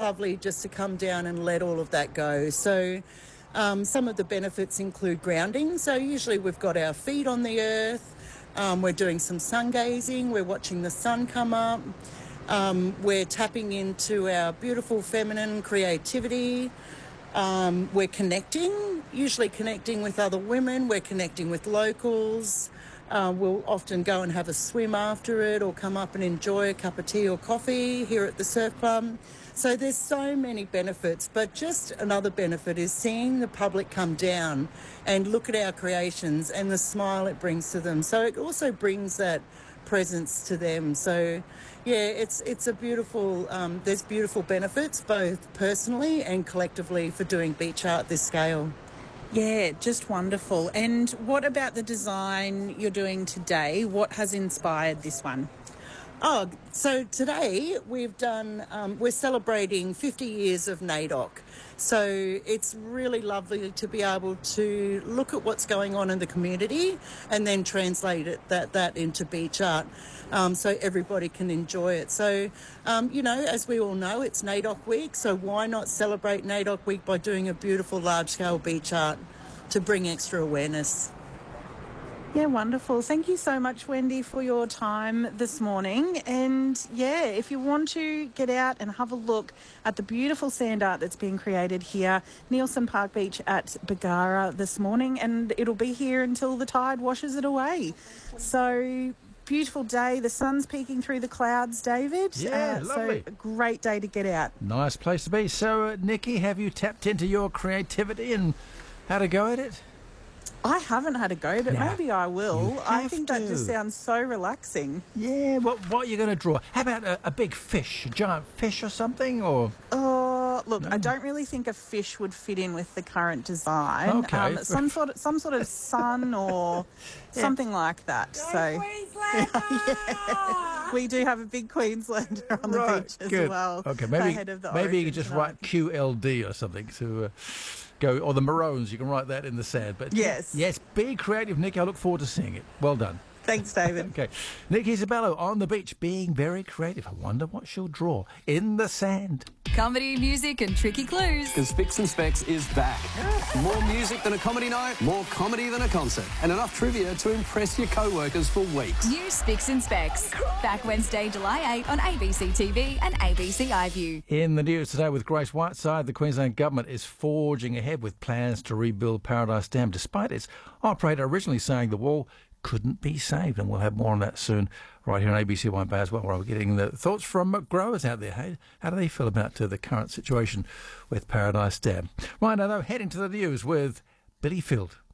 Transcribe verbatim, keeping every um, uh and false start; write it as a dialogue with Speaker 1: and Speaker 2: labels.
Speaker 1: lovely just to come down and let all of that go. So um, some of the benefits include grounding. So usually we've got our feet on the earth. Um, we're doing some sun gazing. We're watching the sun come up. Um, we're tapping into our beautiful feminine creativity. Um, we're connecting, usually connecting with other women. We're connecting with locals. Uh, we'll often go and have a swim after it or come up and enjoy a cup of tea or coffee here at the Surf Club. So there's so many benefits, but just another benefit is seeing the public come down and look at our creations and the smile it brings to them. So it also brings that presence to them. So yeah, it's it's a beautiful, um, there's beautiful benefits both personally and collectively for doing beach art this scale.
Speaker 2: Yeah, just wonderful. And what about the design you're doing today? What has inspired this one?
Speaker 1: Oh, so today we've done, um, we're celebrating fifty years of NAIDOC. So it's really lovely to be able to look at what's going on in the community and then translate it, that, that into beach art um, so everybody can enjoy it. So, um, you know, as we all know, it's NAIDOC week, so why not celebrate NAIDOC week by doing a beautiful large-scale beach art to bring extra awareness?
Speaker 2: Yeah, wonderful. Thank you so much, Wendy, for your time this morning. And yeah, if you want to get out and have a look at the beautiful sand art that's being created here, Nielsen Park Beach at Bargara this morning, and it'll be here until the tide washes it away. So beautiful day. The sun's peeking through the clouds, David.
Speaker 3: Yeah,
Speaker 2: uh,
Speaker 3: lovely.
Speaker 2: So a great day to get out.
Speaker 3: Nice place to be. So, uh, Nikki, have you tapped into your creativity and had a go at it?
Speaker 2: I haven't had a go, but
Speaker 3: No,
Speaker 2: maybe I will.
Speaker 3: you
Speaker 2: I
Speaker 3: have
Speaker 2: think that
Speaker 3: to.
Speaker 2: just sounds so relaxing.
Speaker 3: Yeah, what what are you going to draw? How about a, a big fish, a giant fish or something? Or
Speaker 2: Oh, look,
Speaker 3: No.
Speaker 2: I don't really think a fish would fit in with the current design.
Speaker 3: Okay.
Speaker 2: Um, some sort of some sort of sun or something like that. So yeah. We do have a big Queenslander on the
Speaker 3: Right,
Speaker 2: beach as
Speaker 3: good.
Speaker 2: well.
Speaker 3: Okay, maybe
Speaker 2: ahead of the
Speaker 3: maybe you
Speaker 2: Origin
Speaker 3: can just
Speaker 2: tonight.
Speaker 3: write Q L D or something to uh, go, or the Maroons. You can write that in the sand. But
Speaker 2: Yes.
Speaker 3: yes, be creative, Nikki. I look forward to seeing it. Well done.
Speaker 2: Thanks, David.
Speaker 3: Okay, Nikki Isabello on the beach, being very creative. I wonder what she'll draw in the sand.
Speaker 4: Comedy, music and tricky clues.
Speaker 5: Because Spicks and Specs is back. More music than a comedy night, more comedy than a concert, and enough trivia to impress your co-workers for weeks.
Speaker 4: New Spicks and Specs. Back Wednesday, July eighth on A B C T V and A B C iView.
Speaker 3: In the news today with Grace Whiteside, the Queensland Government is forging ahead with plans to rebuild Paradise Dam, despite its operator originally saying the wall couldn't be saved. And we'll have more on that soon right here on A B C One Bay as well, where we're getting the thoughts from growers out there. Hey, how do they feel about uh, the current situation with Paradise Dam? Right now, though, heading to the news with Billy Field.